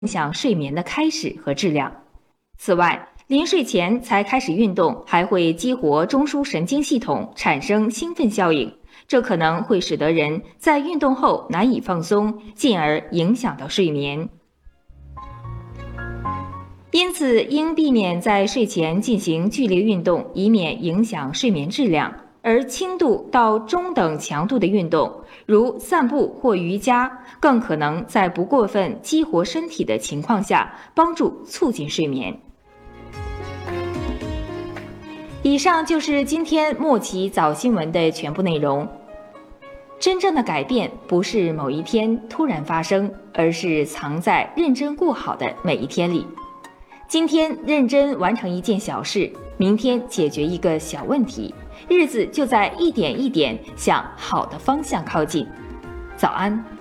影响睡眠的开始和质量。此外，临睡前才开始运动，还会激活中枢神经系统，产生兴奋效应，这可能会使得人在运动后难以放松，进而影响到睡眠。因此，应避免在睡前进行剧烈运动，以免影响睡眠质量。而轻度到中等强度的运动，如散步或瑜伽，更可能在不过分激活身体的情况下，帮助促进睡眠。以上就是今天莫奇早新闻的全部内容。真正的改变不是某一天突然发生，而是藏在认真过好的每一天里。今天认真完成一件小事，明天解决一个小问题，日子就在一点一点向好的方向靠近。早安。